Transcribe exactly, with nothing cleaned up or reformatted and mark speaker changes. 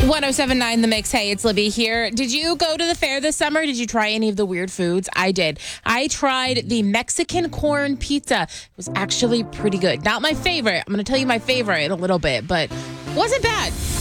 Speaker 1: one oh seven point nine The Mix. Hey, it's Libby here. Did you go to the fair this summer? Did you try any of the weird foods? I did. I tried the Mexican corn pizza. It was actually pretty good. Not my favorite. I'm going to tell you my favorite in a little bit, but wasn't bad.